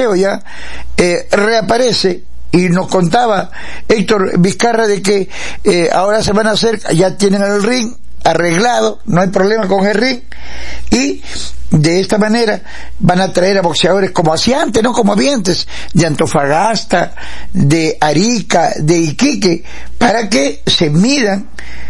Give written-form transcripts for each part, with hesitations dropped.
boxeo ya, reaparece. Y nos contaba Héctor Vizcarra de que ahora se van a hacer, ya tienen el ring arreglado, no hay problema con el ring, y de esta manera van a traer a boxeadores como hacía antes, no como había antes, de Antofagasta, de Arica, de Iquique, para que se midan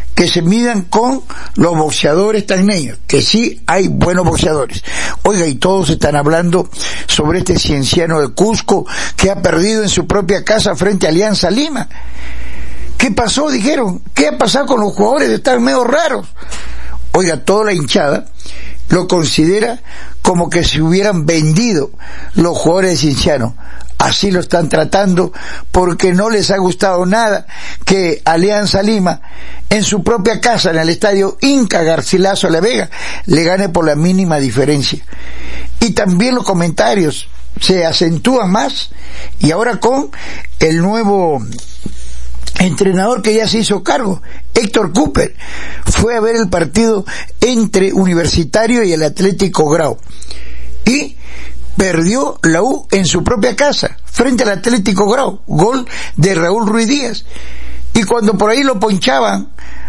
con los boxeadores tacneños, que sí hay buenos boxeadores. Oiga, y todos están hablando sobre este cienciano de Cusco que ha perdido en su propia casa frente a Alianza Lima. ¿Qué pasó? Dijeron. ¿Qué ha pasado con los jugadores? Están medio raros. Oiga, toda la hinchada lo considera como que se hubieran vendido los jugadores de Cienciano. Así lo están tratando porque no les ha gustado nada que Alianza Lima en su propia casa, en el estadio Inca Garcilaso La Vega, le gane por la mínima diferencia. Y también los comentarios se acentúan más, y ahora con el nuevo entrenador que ya se hizo cargo, Héctor Cooper, fue a ver el partido entre Universitario y el Atlético Grau, y perdió la U en su propia casa, frente al Atlético Grau, gol de Raúl Ruiz Díaz. Y cuando por ahí lo ponchaban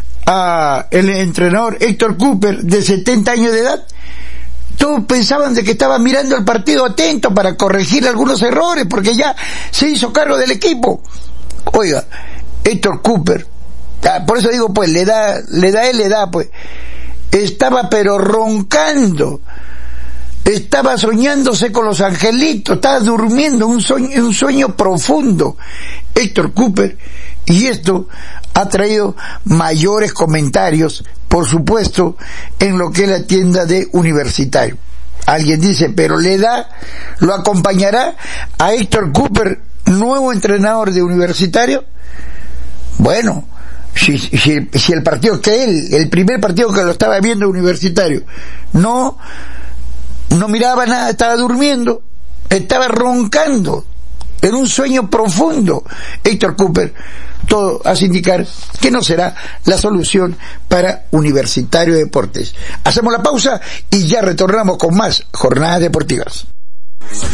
a el entrenador Héctor Cooper, de 70 años de edad, todos pensaban de que estaba mirando el partido atento para corregir algunos errores, porque ya se hizo cargo del equipo. Oiga, Héctor Cooper, por eso digo, pues, le da, pues, estaba pero roncando, estaba soñándose con los angelitos, estaba durmiendo un sueño profundo, Héctor Cooper, y esto ha traído mayores comentarios, por supuesto, en lo que es la tienda de Universitario. Alguien dice, pero lo acompañará a Héctor Cooper, nuevo entrenador de Universitario. Bueno, si el partido que el primer partido que lo estaba viendo Universitario, no miraba nada, estaba durmiendo, estaba roncando, en un sueño profundo, Héctor Cooper, todo hace indicar que no será la solución para Universitario de Deportes. Hacemos la pausa y ya retornamos con más jornadas deportivas.